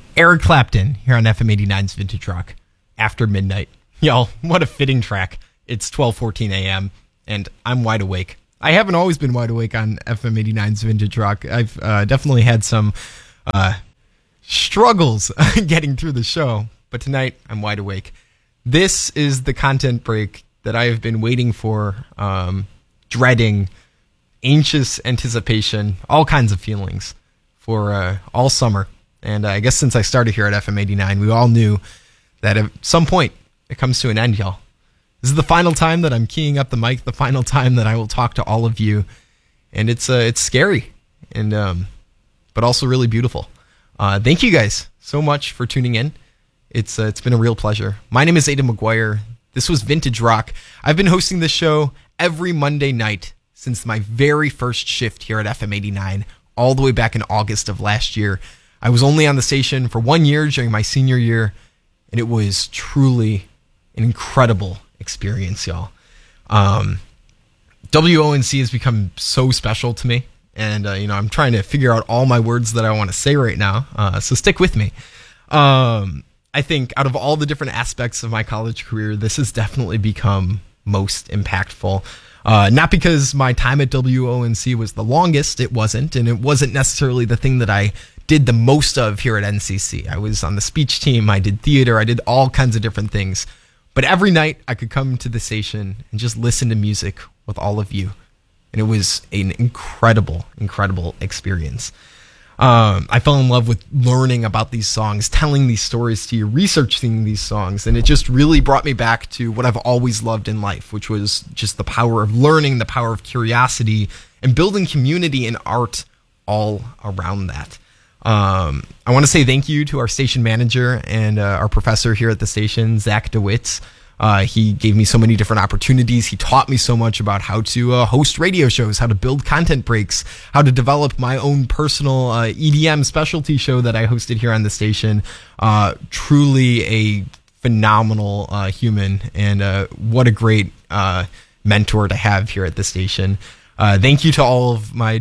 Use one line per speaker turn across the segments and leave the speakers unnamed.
Eric Clapton here on FM 89's Vintage Rock after midnight. Y'all, what a fitting track. It's 12:14 a.m. and I'm wide awake. I haven't always been wide awake on FM 89's Vintage Rock. I've definitely had some struggles getting through the show, but tonight I'm wide awake. This is the content break that I have been waiting for, dreading, anxious anticipation, all kinds of feelings for all summer. And I guess since I started here at FM 89, we all knew that at some point it comes to an end, y'all. This is the final time that I'm keying up the mic, the final time that I will talk to all of you. And it's scary, and but also really beautiful. Thank you guys so much for tuning in. It's been a real pleasure. My name is Aidan McGuire. This was Vintage Rock. I've been hosting this show every Monday night since my very first shift here at FM 89, all the way back in August of last year. I was only on the station for 1 year during my senior year, and it was truly an incredible experience, y'all. WONC has become so special to me, and I'm trying to figure out all my words that I want to say right now, so stick with me. I think out of all the different aspects of my college career, this has definitely become most impactful. Not because my time at WONC was the longest, it wasn't, and it wasn't necessarily the thing that I did the most of here at NCC. I was on the speech team, I did theater, I did all kinds of different things. But every night I could come to the station and just listen to music with all of you. And it was an incredible, incredible experience. I fell in love with learning about these songs, telling these stories to you, researching these songs, and it just really brought me back to what I've always loved in life, which was just the power of learning, the power of curiosity, and building community and art all around that. I want to say thank you to our station manager and our professor here at the station, Zach DeWitz. He gave me so many different opportunities. He taught me so much about how to host radio shows, how to build content breaks, how to develop my own personal EDM specialty show that I hosted here on the station. Truly a phenomenal human, and what a great mentor to have here at the station. Thank you to all of my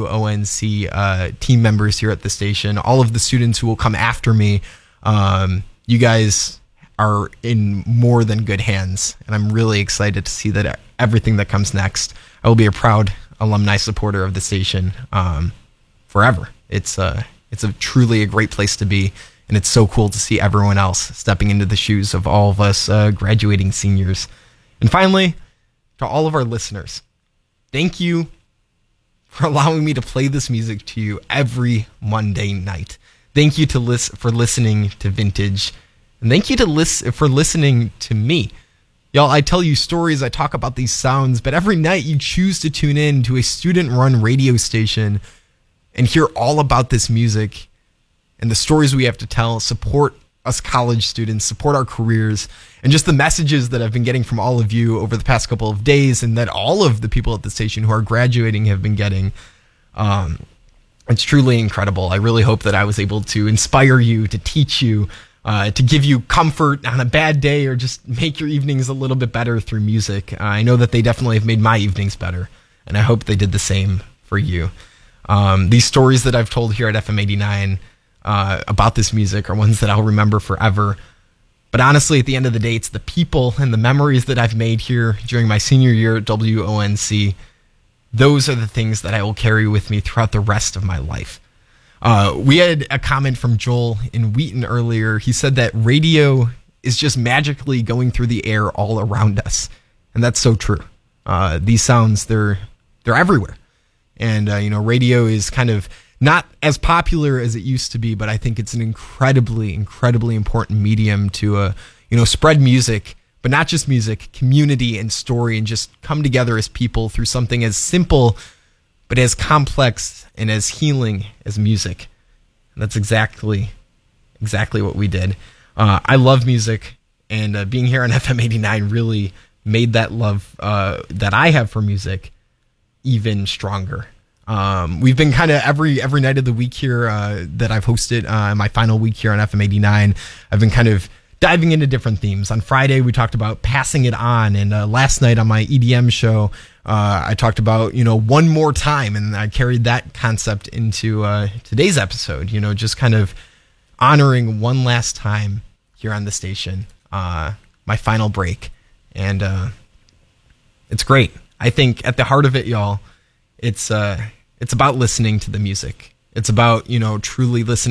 WONC team members here at the station, all of the students who will come after me. You guys are in more than good hands, and I'm really excited to see that everything that comes next. I will be a proud alumni supporter of the station forever. It's truly a great place to be, and it's so cool to see everyone else stepping into the shoes of all of us graduating seniors. And finally, to all of our listeners, thank you for allowing me to play this music to you every Monday night. Thank you for listening to Vintage. And thank you for listening to me. Y'all, I tell you stories, I talk about these sounds, but every night you choose to tune in to a student-run radio station and hear all about this music and the stories we have to tell, support us college students, support our careers, and just the messages that I've been getting from all of you over the past couple of days, and that all of the people at the station who are graduating have been getting. It's truly incredible. I really hope that I was able to inspire you, to teach you, to give you comfort on a bad day, or just make your evenings a little bit better through music. I know that they definitely have made my evenings better, and I hope they did the same for you. These stories that I've told here at FM 89 about this music are ones that I'll remember forever. But honestly, at the end of the day, it's the people and the memories that I've made here during my senior year at WONC. Those are the things that I will carry with me throughout the rest of my life. We had a comment from Joel in Wheaton earlier. He said that radio is just magically going through the air all around us. And that's so true. These sounds, they're everywhere. And, radio is kind of not as popular as it used to be, but I think it's an incredibly, incredibly important medium to, spread music, but not just music, community and story, and just come together as people through something as simple but as complex and as healing as music. And that's exactly what we did. I love music, and being here on FM 89 really made that love that I have for music even stronger. We've been kind of every night of the week here that I've hosted my final week here on FM 89. I've been kind of diving into different themes. On Friday, we talked about passing it on, and last night on my EDM show, I talked about, one more time, and I carried that concept into today's episode, just kind of honoring one last time here on the station, my final break. And it's great. I think at the heart of it, y'all, it's about listening to the music. It's about, truly listening